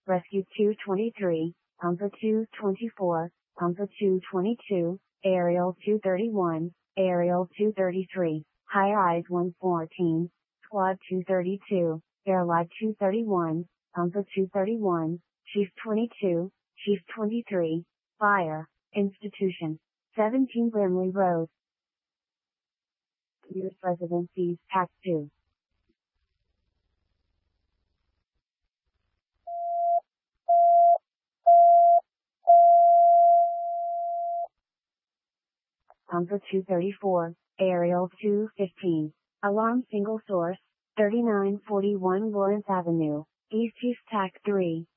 Rescue 223, Pumper 224, Pumper 222, Aerial 231, Aerial 233, High Rise 114, Squad 232, Airlight 231, Pumper 231, Chief 22, Chief 23, Fire, Institution, 17 Brimley Road. U.S. Residencies, Pack 2. Pumper 234, Aerial 215, Alarm Single Source, 3941 Lawrence Avenue, East Tack 3.